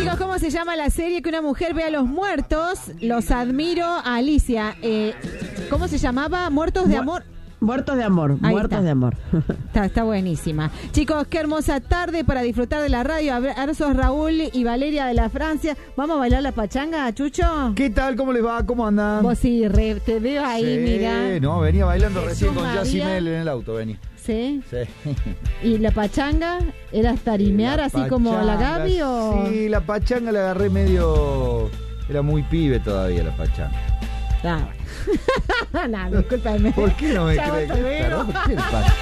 Chicos, ¿cómo se llama la serie que una mujer ve a los muertos? Los admiro a Alicia. ¿Cómo se llamaba? Muertos de amor. Muertos de amor, Ahí muertos está. de amor. Está buenísima. Chicos, qué hermosa tarde para disfrutar de la radio. Abrazos Raúl y Valeria de la Francia. ¿Vamos a bailar la pachanga, Chucho? ¿Qué tal? ¿Cómo les va? ¿Cómo andan? Vos sí, te veo ahí, Sí, mira. no, venía bailando Jesús recién con María. Yacimel en el auto, vení. ¿Sí? Sí. ¿Y la pachanga? ¿Era tarimear La así como la pachanga, Gaby o...? Sí, la pachanga la agarré medio... Era muy pibe todavía la pachanga. No, discúlpame. ¿Por qué no me Chau, crees? hasta luego. ¿Qué le pasa?